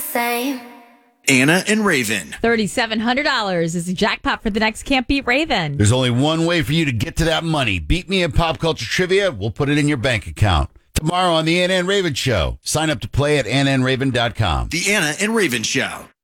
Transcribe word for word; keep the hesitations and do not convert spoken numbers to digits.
same. Anna and Raven. three thousand seven hundred dollars is the jackpot for the next Can't Beat Raven. There's only one way for you to get to that money. Beat me at Pop Culture Trivia. We'll put it in your bank account. Tomorrow on the Anna and Raven Show. Sign up to play at anna and raven dot com. The Anna and Raven Show.